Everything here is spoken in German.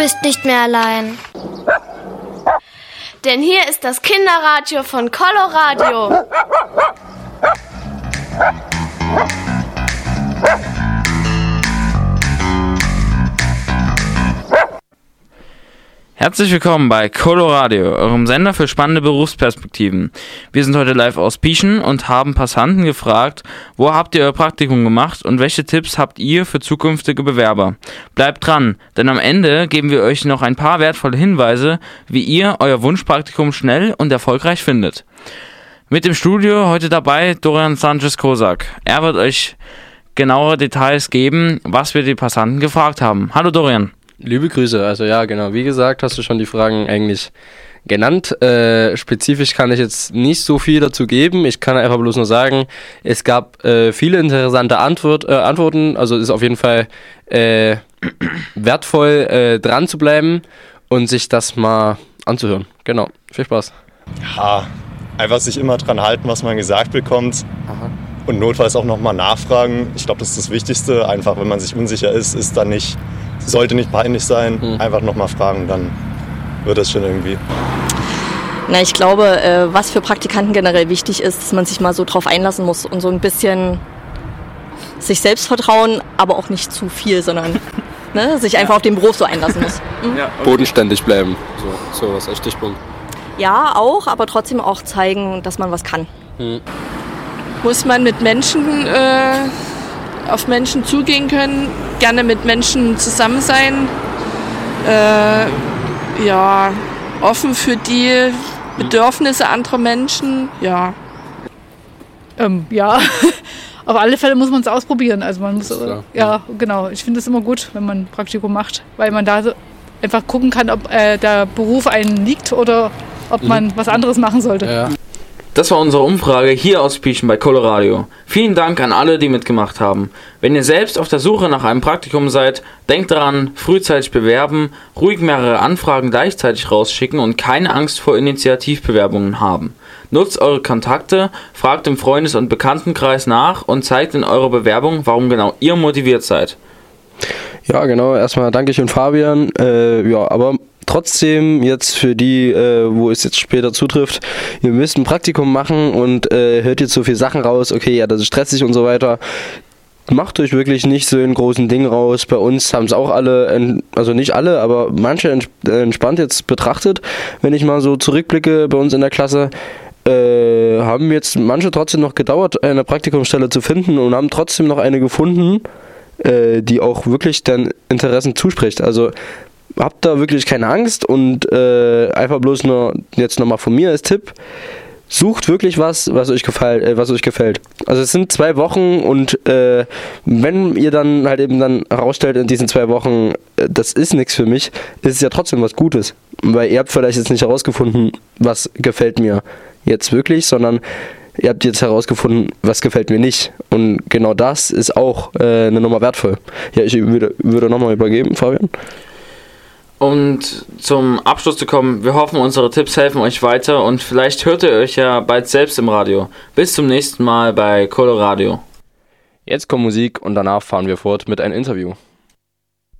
bist nicht mehr allein. Denn hier ist das Kinderradio von Coloradio. Herzlich willkommen bei Coloradio, eurem Sender für spannende Berufsperspektiven. Wir sind heute live aus Pieschen und haben Passanten gefragt, wo habt ihr euer Praktikum gemacht und welche Tipps habt ihr für zukünftige Bewerber? Bleibt dran, denn am Ende geben wir euch noch ein paar wertvolle Hinweise, wie ihr euer Wunschpraktikum schnell und erfolgreich findet. Mit im Studio heute dabei Dorian Sanchez-Kosak. Er wird euch genauere Details geben, was wir die Passanten gefragt haben. Hallo Dorian. Liebe Grüße, also ja genau, wie gesagt, hast du schon die Fragen eigentlich genannt. Spezifisch kann ich jetzt nicht so viel dazu geben, ich kann einfach bloß nur sagen, es gab viele interessante Antworten, also ist auf jeden Fall wertvoll dran zu bleiben und sich das mal anzuhören. Genau, viel Spaß. Ja, einfach sich immer dran halten, was man gesagt bekommt. Aha. Und notfalls auch nochmal nachfragen. Ich glaube, das ist das Wichtigste, einfach wenn man sich unsicher ist dann nicht... Sollte nicht peinlich sein, einfach nochmal fragen, dann wird das schon irgendwie. Na, ich glaube, was für Praktikanten generell wichtig ist, dass man sich mal so drauf einlassen muss und so ein bisschen sich selbst vertrauen, aber auch nicht zu viel, sondern sich einfach auf den Beruf so einlassen muss. Ja, okay. Bodenständig bleiben, so was als Stichpunkt. Ja, auch, aber trotzdem auch zeigen, dass man was kann. Muss man mit Menschen auf Menschen zugehen können, gerne mit Menschen zusammen sein, offen für die Bedürfnisse anderer Menschen, ja. Auf alle Fälle muss man es ausprobieren. Also man muss, genau. Ich finde es immer gut, wenn man ein Praktikum macht, weil man da so einfach gucken kann, ob der Beruf einen liegt oder ob man was anderes machen sollte. Ja. Das war unsere Umfrage hier aus Pieschen bei Coloradio. Vielen Dank an alle, die mitgemacht haben. Wenn ihr selbst auf der Suche nach einem Praktikum seid, denkt daran, frühzeitig bewerben, ruhig mehrere Anfragen gleichzeitig rausschicken und keine Angst vor Initiativbewerbungen haben. Nutzt eure Kontakte, fragt im Freundes- und Bekanntenkreis nach und zeigt in eurer Bewerbung, warum genau ihr motiviert seid. Ja, genau. Erstmal danke ich und Fabian. Aber trotzdem jetzt für die, wo es jetzt später zutrifft, ihr müsst ein Praktikum machen und hört jetzt so viele Sachen raus, okay, ja, das ist stressig und so weiter. Macht euch wirklich nicht so einen großen Ding raus. Bei uns haben es auch alle, also nicht alle, aber manche entspannt jetzt betrachtet. Wenn ich mal so zurückblicke bei uns in der Klasse, haben jetzt manche trotzdem noch gedauert, eine Praktikumsstelle zu finden und haben trotzdem noch eine gefunden, die auch wirklich den Interessen zuspricht. Also habt da wirklich keine Angst und einfach bloß nur jetzt nochmal von mir als Tipp, sucht wirklich was euch gefällt. Also es sind 2 Wochen und wenn ihr dann halt eben dann herausstellt in diesen 2 Wochen, das ist nichts für mich, ist es ja trotzdem was Gutes. Weil ihr habt vielleicht jetzt nicht herausgefunden, was gefällt mir jetzt wirklich, sondern ihr habt jetzt herausgefunden, was gefällt mir nicht. Und genau das ist auch eine Nummer wertvoll. Ja, ich würde nochmal übergeben, Fabian. Und zum Abschluss zu kommen, wir hoffen, unsere Tipps helfen euch weiter und vielleicht hört ihr euch ja bald selbst im Radio. Bis zum nächsten Mal bei Coloradio. Jetzt kommt Musik und danach fahren wir fort mit einem Interview.